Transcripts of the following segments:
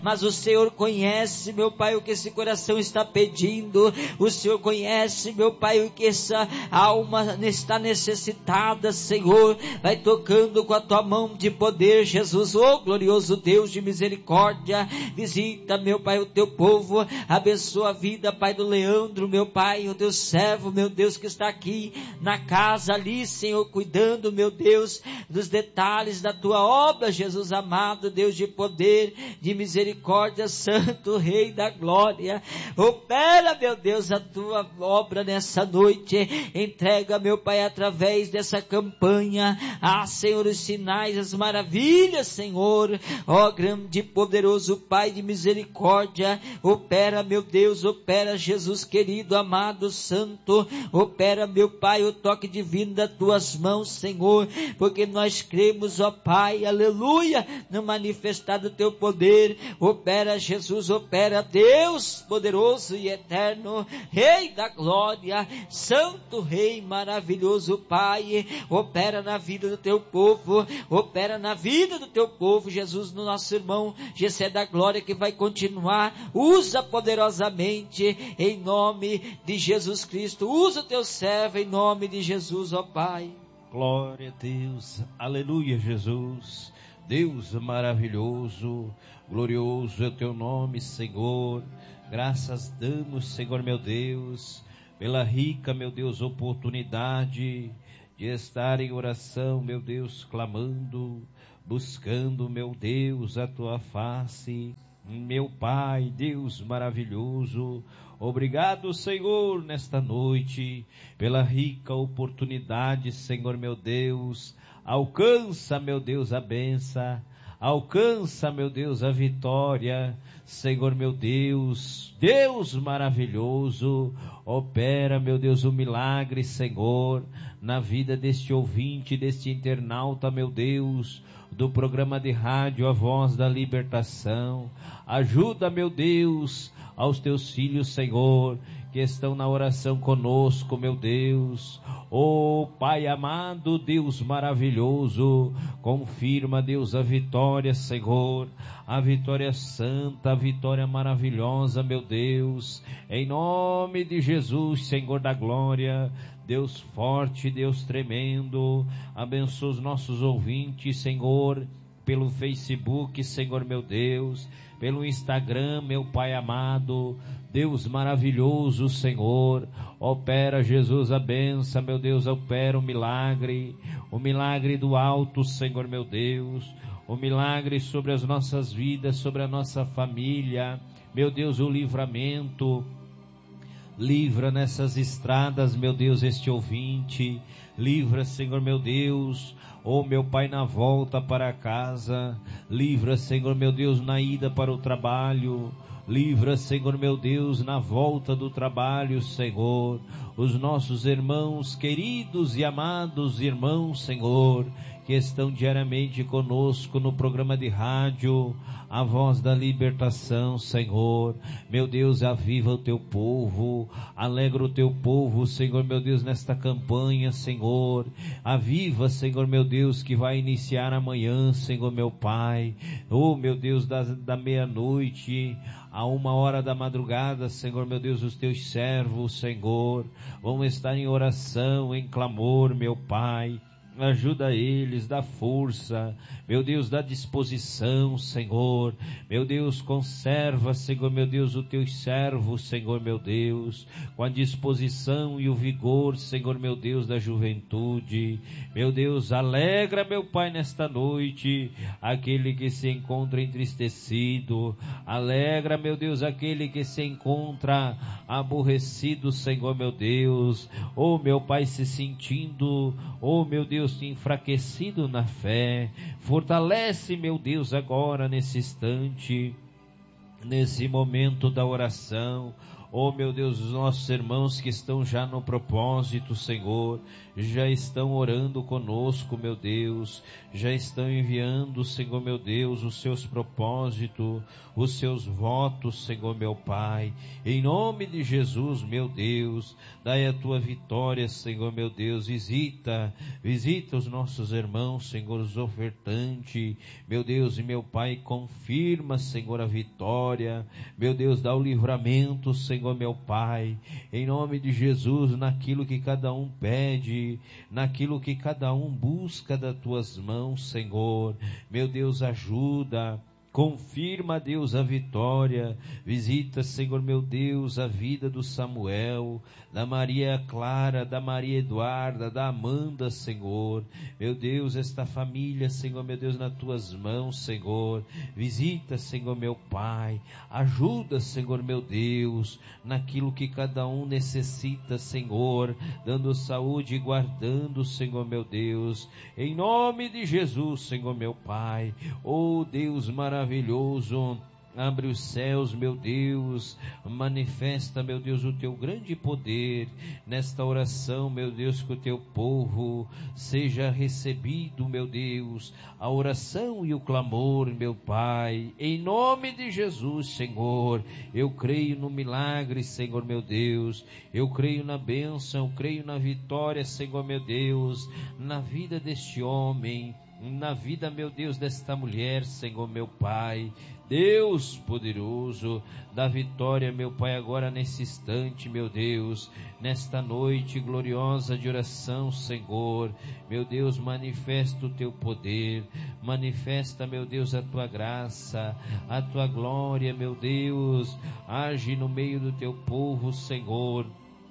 Mas o Senhor conhece, meu Pai, o que esse coração está pedindo. O Senhor conhece, meu Pai, o que essa alma está necessitada, Senhor. Vai tocando com a tua mão de poder, Jesus. Oh, glorioso Deus de misericórdia, visita, meu Pai, o teu povo. Abençoa a vida, Pai, do Leandro, meu Pai, o teu servo, meu Deus, que está aqui na casa ali, Senhor, cuidando, meu Deus, dos detalhes da tua obra, Jesus amado, Deus de poder, de misericórdia, Santo Rei da glória. Opera, meu Deus, a tua obra nessa noite. Entrega, meu Pai, através dessa campanha, Senhor, os sinais, as maravilhas, Senhor. Ó grande e poderoso Pai de misericórdia, opera, meu Deus, opera, Jesus querido, amado, santo. Opera, meu Pai, o toque divino das tuas mãos, Senhor, porque nós cremos, ó Pai, aleluia, no manifestar do teu poder. Opera, Jesus, opera, Deus poderoso e eterno, Rei da glória, Santo Rei maravilhoso Pai. Opera na vida do teu povo, opera na vida do teu povo, Jesus, no nosso irmão Gessé da glória, que vai continuar. Usa poderosamente em nome de Jesus Cristo. Usa o teu servo em nome de Jesus, ó Pai. Glória a Deus, aleluia, Jesus. Deus maravilhoso, glorioso é o teu nome, Senhor. Graças damos, Senhor meu Deus, pela rica, meu Deus, oportunidade de estar em oração, meu Deus, clamando, buscando, meu Deus, a tua face. Meu Pai, Deus maravilhoso, obrigado, Senhor, nesta noite, pela rica oportunidade, Senhor meu Deus. Alcança, meu Deus, a bênção, alcança, meu Deus, a vitória, Senhor meu Deus, Deus maravilhoso, opera, meu Deus, o milagre, Senhor, na vida deste ouvinte, deste internauta, meu Deus, do programa de rádio A Voz da Libertação. Ajuda, meu Deus, aos teus filhos, Senhor, que estão na oração conosco, meu Deus. Oh, Pai amado, Deus maravilhoso, confirma, Deus, a vitória, Senhor, a vitória santa, a vitória maravilhosa, meu Deus, em nome de Jesus, Senhor da glória. Deus forte, Deus tremendo, abençoa os nossos ouvintes, Senhor, pelo Facebook, Senhor meu Deus, pelo Instagram, meu Pai amado, Deus maravilhoso, Senhor, opera, Jesus, a bênção, meu Deus, opera o milagre do alto, Senhor meu Deus, o milagre sobre as nossas vidas, sobre a nossa família, meu Deus, o livramento. Livra nessas estradas, meu Deus, este ouvinte. Livra, Senhor meu Deus, oh meu Pai, na volta para casa. Livra, Senhor meu Deus, na ida para o trabalho. Livra, Senhor meu Deus, na volta do trabalho, Senhor, os nossos irmãos queridos e amados irmãos, Senhor, que estão diariamente conosco no programa de rádio A Voz da Libertação, Senhor. Meu Deus, aviva o teu povo, alegra o teu povo, Senhor meu Deus, nesta campanha, Senhor. Aviva, Senhor meu Deus, que vai iniciar amanhã, Senhor meu Pai. Oh, meu Deus, da meia-noite a 1h da madrugada, Senhor meu Deus, os teus servos, Senhor, vão estar em oração, em clamor, meu Pai. Ajuda eles, dá força, meu Deus, dá disposição, Senhor, meu Deus, conserva, Senhor, meu Deus, o teu servo, Senhor, meu Deus, com a disposição e o vigor, Senhor, meu Deus, da juventude, meu Deus, alegra, meu Pai, nesta noite, aquele que se encontra entristecido, alegra, meu Deus, aquele que se encontra aborrecido, Senhor, meu Deus, oh, meu Pai, se sentindo, oh, meu Deus, enfraquecido na fé, fortalece, meu Deus, agora nesse instante, nesse momento da oração, oh meu Deus, os nossos irmãos que estão já no propósito, Senhor, já estão orando conosco, meu Deus, já estão enviando, Senhor meu Deus, os seus propósitos, os seus votos, Senhor meu Pai, em nome de Jesus, meu Deus, dai a tua vitória, Senhor meu Deus, visita os nossos irmãos, Senhor, os ofertantes, meu Deus e meu Pai, confirma, Senhor, a vitória, meu Deus, dá o livramento, Senhor meu Pai, em nome de Jesus, naquilo que cada um pede, naquilo que cada um busca das tuas mãos, Senhor, meu Deus, ajuda, confirma, Deus, a vitória, visita, Senhor meu Deus, a vida do Samuel, da Maria Clara, da Maria Eduarda, da Amanda, Senhor, meu Deus, esta família, Senhor meu Deus, nas tuas mãos, Senhor, visita, Senhor meu Pai, ajuda, Senhor meu Deus, naquilo que cada um necessita, Senhor, dando saúde e guardando, Senhor meu Deus, em nome de Jesus, Senhor meu Pai, oh Deus maravilhoso, abre os céus, meu Deus, manifesta, meu Deus, o teu grande poder nesta oração, meu Deus, que o teu povo seja recebido, meu Deus, a oração e o clamor, meu Pai, em nome de Jesus, Senhor, eu creio no milagre, Senhor, meu Deus, eu creio na bênção, eu creio na vitória, Senhor, meu Deus, na vida deste homem, na vida, meu Deus, desta mulher, Senhor, meu Pai, Deus poderoso, da vitória, meu Pai, agora nesse instante, meu Deus, nesta noite gloriosa de oração, Senhor, meu Deus, manifesta o teu poder, manifesta, meu Deus, a tua graça, a tua glória, meu Deus, age no meio do teu povo, Senhor,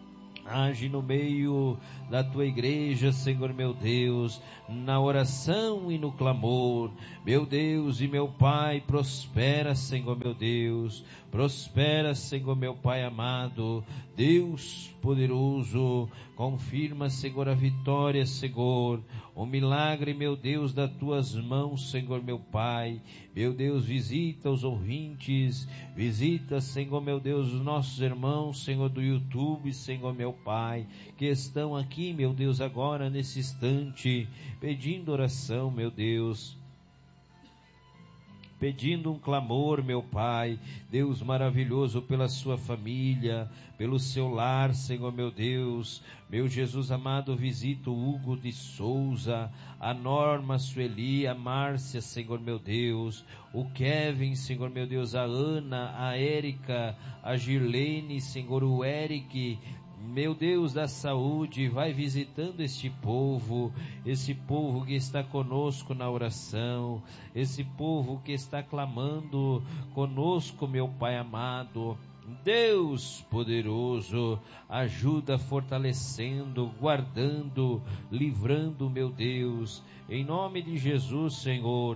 age no meio da tua igreja, Senhor meu Deus, na oração e no clamor, meu Deus e meu Pai, prospera, Senhor meu Deus, prospera, Senhor meu Pai amado, Deus poderoso, confirma, Senhor, a vitória, Senhor, o milagre, meu Deus, das tuas mãos, Senhor meu Pai, meu Deus, visita os ouvintes, visita, Senhor meu Deus, os nossos irmãos, Senhor do YouTube, Senhor meu Pai, que estão aqui, meu Deus, agora nesse instante, pedindo oração, meu Deus, pedindo um clamor, meu Pai, Deus maravilhoso, pela sua família, pelo seu lar, Senhor meu Deus, meu Jesus amado, visita o Hugo de Souza, a Norma, a Sueli, a Márcia, Senhor meu Deus, o Kevin, Senhor meu Deus, a Ana, a Érica, a Girlene, Senhor, o Eric, meu Deus da saúde, vai visitando este povo que está conosco na oração, esse povo que está clamando conosco, meu Pai amado, Deus poderoso, ajuda fortalecendo, guardando, livrando, meu Deus, em nome de Jesus, Senhor,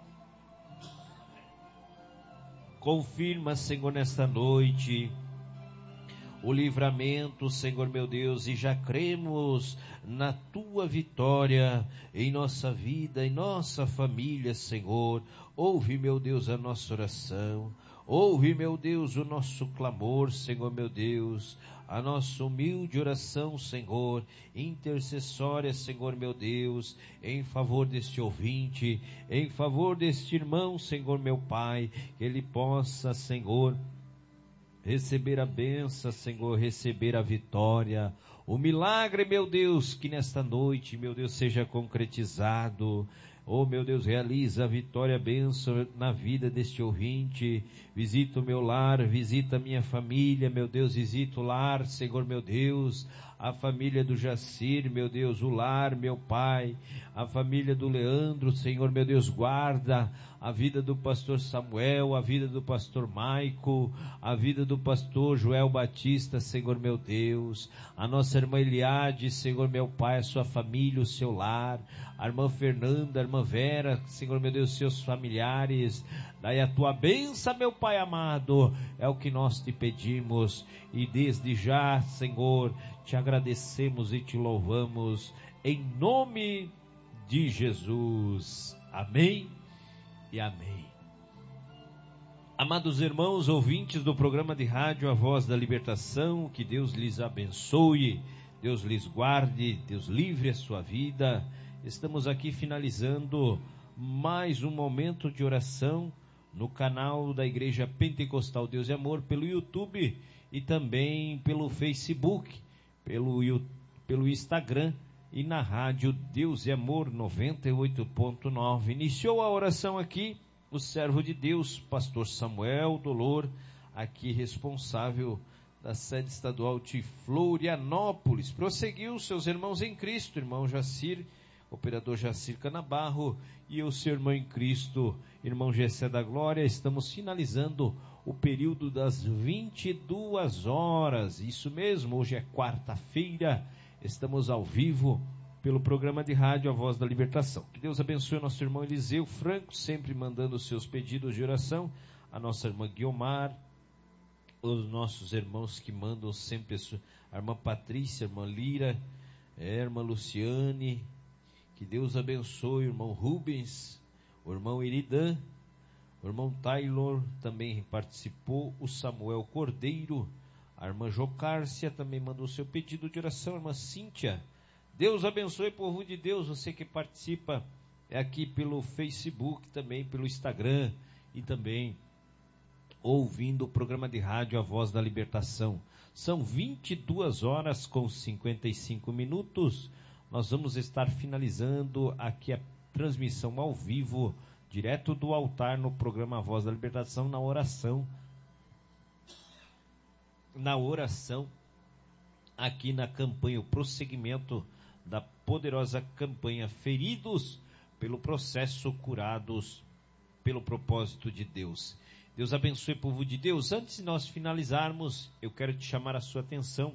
confirma, Senhor, nesta noite, o livramento, Senhor meu Deus, e já cremos na tua vitória em nossa vida, em nossa família, Senhor. Ouve, meu Deus, a nossa oração, ouve, meu Deus, o nosso clamor, Senhor meu Deus, a nossa humilde oração, Senhor, intercessória, Senhor meu Deus, em favor deste ouvinte, em favor deste irmão, Senhor meu Pai, que ele possa, Senhor, receber a bênção, Senhor, receber a vitória, o milagre, meu Deus, que nesta noite, meu Deus, seja concretizado. Oh, meu Deus, realiza a vitória, a bênção na vida deste ouvinte, visita o meu lar, visita a minha família, meu Deus, visita o lar, Senhor, meu Deus, a família do Jacir, meu Deus, o lar, meu Pai, a família do Leandro, Senhor, meu Deus, guarda a vida do pastor Samuel, a vida do pastor Maico, a vida do pastor Joel Batista, Senhor, meu Deus, a nossa irmã Eliade, Senhor, meu Pai, a sua família, o seu lar, a irmã Fernanda, a irmã Vera, Senhor, meu Deus, seus familiares, daí a tua bênção, meu Pai amado, é o que nós te pedimos, e desde já, Senhor, te agradecemos e te louvamos, em nome de Jesus, amém e amém. Amados irmãos, ouvintes do programa de rádio A Voz da Libertação, que Deus lhes abençoe, Deus lhes guarde, Deus livre a sua vida. Estamos aqui finalizando mais um momento de oração no canal da Igreja Pentecostal Deus e Amor, pelo YouTube e também pelo Facebook, pelo Instagram e na rádio Deus e Amor 98.9. Iniciou a oração aqui o servo de Deus, pastor Samuel Dolor, aqui responsável da sede estadual de Florianópolis. Prosseguiu seus irmãos em Cristo, irmão Jacir, operador Jacir Canabarro, e o seu irmão em Cristo, irmão Gessé da Glória. Estamos finalizando o período das 22 horas. Isso mesmo, hoje é quarta-feira, estamos ao vivo pelo programa de rádio A Voz da Libertação. Que Deus abençoe o nosso irmão Eliseu Franco, sempre mandando os seus pedidos de oração, a nossa irmã Guiomar, os nossos irmãos que mandam sempre, a irmã Patrícia, a irmã Lira, a irmã Luciane. Que Deus abençoe o irmão Rubens, o irmão Iridan, o irmão Taylor também participou, o Samuel Cordeiro, a irmã Jocárcia também mandou seu pedido de oração, a irmã Cíntia. Deus abençoe, povo de Deus, você que participa aqui pelo Facebook, também pelo Instagram e também ouvindo o programa de rádio A Voz da Libertação. São 22 horas com 55 minutos. Nós vamos estar finalizando aqui a transmissão ao vivo, direto do altar no programa A Voz da Libertação, na oração aqui na campanha, o prosseguimento da poderosa campanha Feridos pelo Processo, Curados pelo Propósito de Deus. Deus abençoe, povo de Deus. Antes de nós finalizarmos, eu quero te chamar a sua atenção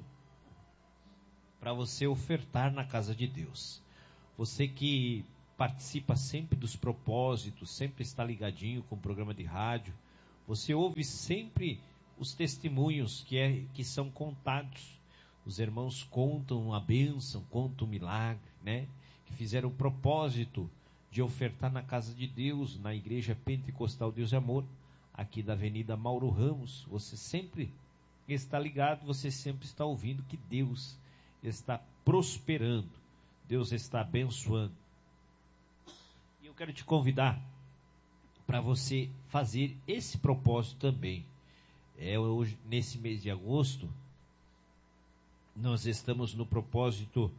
para você ofertar na casa de Deus. Você que participa sempre dos propósitos, sempre está ligadinho com o programa de rádio, você ouve sempre os testemunhos que são contados. Os irmãos contam a bênção, contam o milagre, né? Que fizeram o propósito de ofertar na casa de Deus, na Igreja Pentecostal Deus e Amor, aqui da Avenida Mauro Ramos. Você sempre está ligado, você sempre está ouvindo que Deus está prosperando, Deus está abençoando. E eu quero te convidar para você fazer esse propósito também. Hoje, nesse mês de agosto, nós estamos no propósito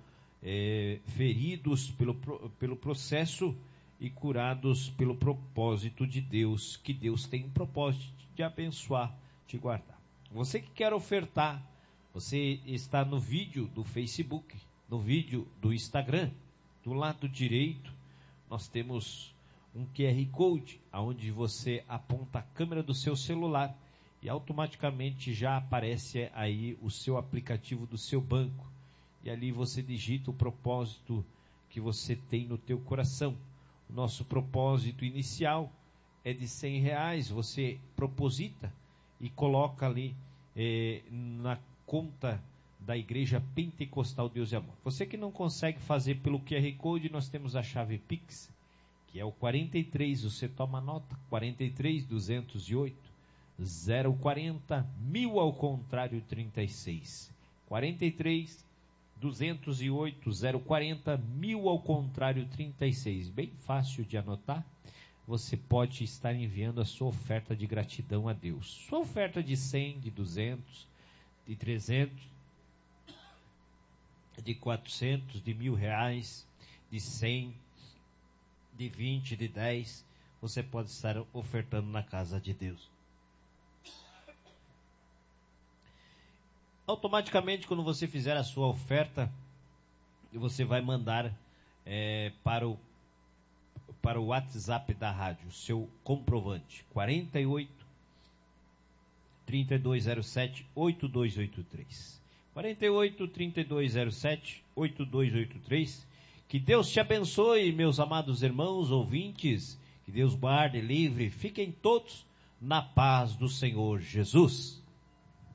feridos pelo processo e curados pelo propósito de Deus, que Deus tem um propósito de abençoar, de guardar. Você que quer ofertar, você está no vídeo do Facebook, no vídeo do Instagram, do lado direito, nós temos um QR Code, onde você aponta a câmera do seu celular e automaticamente já aparece aí o seu aplicativo do seu banco. E ali você digita o propósito que você tem no teu coração. O nosso propósito inicial é de R$100, você proposita e coloca ali na conta da Igreja Pentecostal Deus e Amor. Você que não consegue fazer pelo QR Code, nós temos a chave Pix, que é o 43, você toma nota, 43 208 040 1000 ao contrário 36. 43 208 040 1000 ao contrário 36. Bem fácil de anotar. Você pode estar enviando a sua oferta de gratidão a Deus. Sua oferta de 100, de 200, de 300, de 400, de R$1.000, de 100, de 20, de 10. Você pode estar ofertando na casa de Deus. Automaticamente, quando você fizer a sua oferta, você vai mandar para o WhatsApp da rádio o seu comprovante, 48 3207 8283. 48 3207 8283. Que Deus te abençoe, meus amados irmãos ouvintes. Que Deus guarde, livre. Fiquem todos na paz do Senhor Jesus.